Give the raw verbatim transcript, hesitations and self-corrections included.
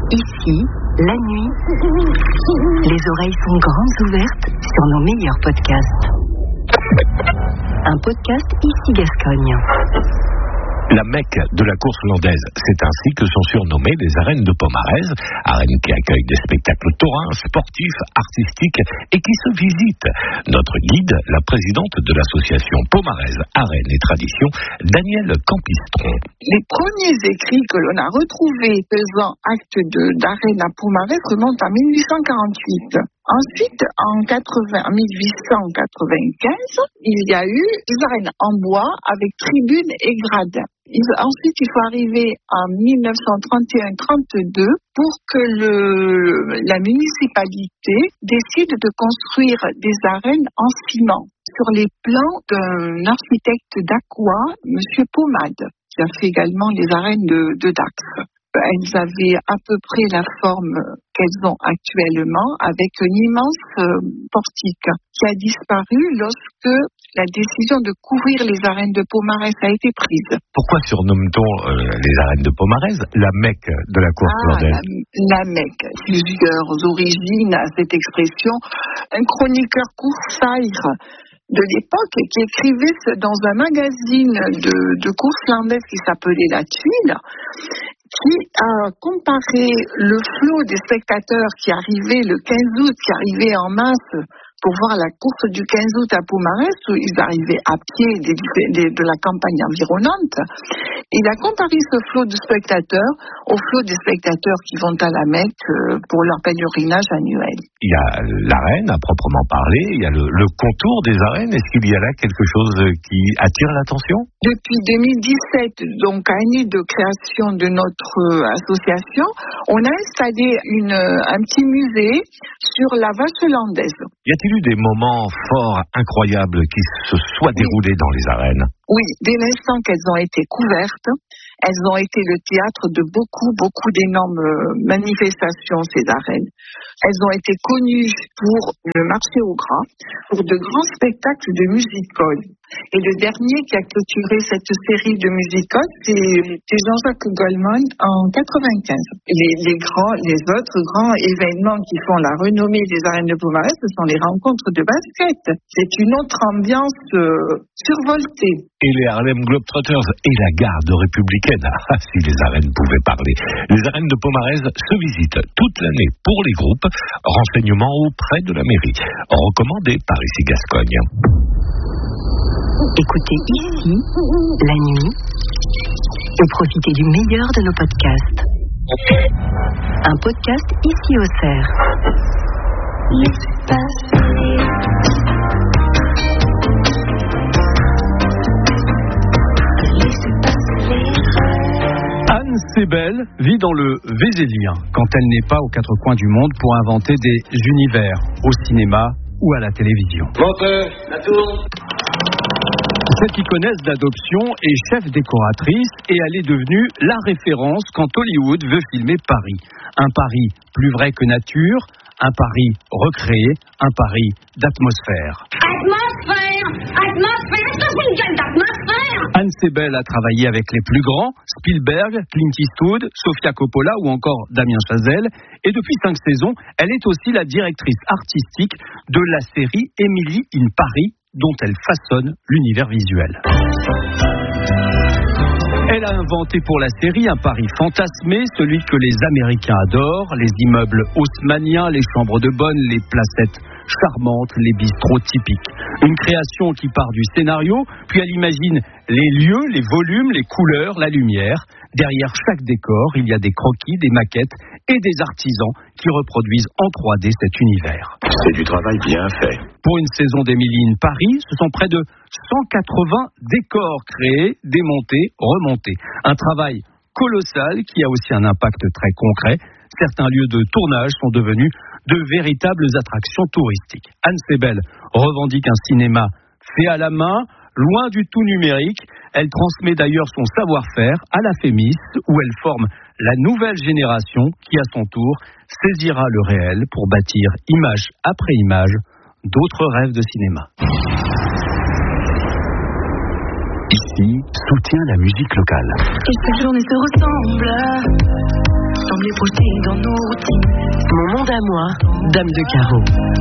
Ici, la nuit, les oreilles sont grandes ouvertes sur nos meilleurs podcasts. Un podcast Ici Gascogne. La Mecque de la course landaise, c'est ainsi que sont surnommées les arènes de Pomarez, arènes qui accueillent des spectacles taurins, sportifs, artistiques et qui se visitent. Notre guide, la présidente de l'association Pomarez Arènes et Traditions, Danielle Campistron. Les premiers écrits que l'on a retrouvés faisant acte de, d'arène à Pomarez remontent à mille huit cent quarante-huit. Ensuite, en, quatre-vingts, en mille huit cent quatre-vingt-quinze, il y a eu des arènes en bois avec tribunes et grades. Ensuite, il faut arriver en mille neuf cent trente et un trente-deux pour que le, la municipalité décide de construire des arènes en ciment sur les plans d'un architecte d'Aqua, M. Pomade, qui a fait également les arènes de, de Dax. Elles avaient à peu près la forme qu'elles ont actuellement, avec un immense portique qui a disparu lorsque la décision de couvrir les arènes de Pomarez a été prise. Pourquoi surnomme-t-on euh, les arènes de Pomarez la Mecque de la course ah, landaise? La, la Mecque. Plusieurs origines à cette expression. Un chroniqueur coursaire de l'époque qui écrivait dans un magazine de, de course landaise qui s'appelait La Tuile, qui a comparé le flot des spectateurs qui arrivaient le quinze août, qui arrivaient en masse pour voir la course du quinze août à Pomarez, où ils arrivaient à pied des, des, de la campagne environnante. Il a comparé ce flot de spectateurs au flot des spectateurs qui vont à la Mecque pour leur pèlerinage annuel. Il y a l'arène à proprement parler, il y a le, le contour des arènes. Est-ce qu'il y a là quelque chose qui attire l'attention? Depuis deux mille dix-sept, donc année de création de notre association, on a installé une, un petit musée sur la vache landaise. Y a-t-il eu des moments forts, incroyables qui se soient déroulés dans les arènes? Oui, dès l'instant qu'elles ont été couvertes, elles ont été le théâtre de beaucoup, beaucoup d'énormes manifestations, ces arènes. Elles ont été connues pour le marché au gras, pour de grands spectacles de music-hall. Et le dernier qui a clôturé cette série de music-hall, c'est Jean-Jacques Goldman en quatre-vingt-quinze. Les, les, grands, les autres grands événements qui font la renommée des arènes de Pomarez, ce sont les rencontres de basket. C'est une autre ambiance euh, survoltée. Et les Harlem Globetrotters et la garde républicaine, ah, si les arènes pouvaient parler. Les arènes de Pomarez se visitent toute l'année pour les groupes. Renseignements auprès de la mairie. Recommandé par Ici Gascogne. Écoutez Ici, la nuit, et profitez du meilleur de nos podcasts. Un podcast Ici au Cerf. Laissez passer. Anne Sebel vit dans le Vézélien quand elle n'est pas aux quatre coins du monde pour inventer des univers au cinéma ou à la télévision. Montez, la tour. Celle qui connaisse d'adoption est chef décoratrice et elle est devenue la référence quand Hollywood veut filmer Paris. Un Paris plus vrai que nature, un Paris recréé, un Paris d'atmosphère. Atmosphère, atmosphère, ça fait une gueule d'atmosphère. Anne Sebel a travaillé avec les plus grands, Spielberg, Clint Eastwood, Sofia Coppola ou encore Damien Chazelle. Et depuis cinq saisons, elle est aussi la directrice artistique de la série Emily in Paris, dont elle façonne l'univers visuel. Elle a inventé pour la série un Paris fantasmé, celui que les Américains adorent, les immeubles haussmanniens, les chambres de bonne, les placettes charmantes, les bistrots typiques. Une création qui part du scénario, puis elle imagine les lieux, les volumes, les couleurs, la lumière. Derrière chaque décor, il y a des croquis, des maquettes et des artisans qui reproduisent en trois D cet univers. C'est du travail bien fait. Pour une saison d'Emily in Paris, ce sont près de cent quatre-vingts décors créés, démontés, remontés. Un travail colossal qui a aussi un impact très concret. Certains lieux de tournage sont devenus de véritables attractions touristiques. Anne Sebel revendique un cinéma fait à la main, loin du tout numérique. Elle transmet d'ailleurs son savoir-faire à la Fémis, où elle forme la nouvelle génération qui, à son tour, saisira le réel pour bâtir, image après image, d'autres rêves de cinéma. Ici, soutient la musique locale. Et chaque journée se ressemble. Tant mieux projeter dans nos routines. Mon monde à moi, Dame de Carreau.